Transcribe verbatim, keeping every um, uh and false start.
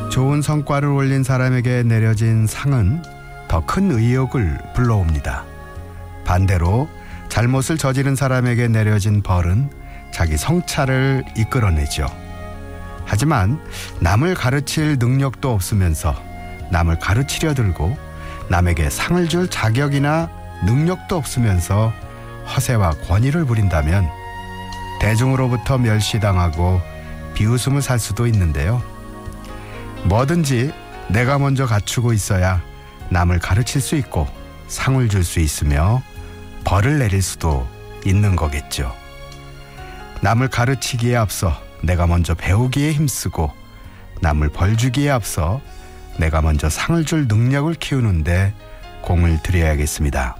좋은 성과를 올린 사람에게 내려진 상은 더 큰 의욕을 불러옵니다. 반대로 잘못을 저지른 사람에게 내려진 벌은 자기 성찰을 이끌어내죠. 하지만 남을 가르칠 능력도 없으면서 남을 가르치려 들고 남에게 상을 줄 자격이나 능력도 없으면서 허세와 권위를 부린다면 대중으로부터 멸시당하고 비웃음을 살 수도 있는데요. 뭐든지 내가 먼저 갖추고 있어야 남을 가르칠 수 있고 상을 줄 수 있으며 벌을 내릴 수도 있는 거겠죠. 남을 가르치기에 앞서 내가 먼저 배우기에 힘쓰고 남을 벌 주기에 앞서 내가 먼저 상을 줄 능력을 키우는데 공을 들여야겠습니다.